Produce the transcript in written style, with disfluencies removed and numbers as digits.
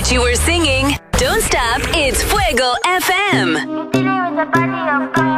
bet you were singing. Don't stop, it's Fuego FM. You're dealing with a body of God.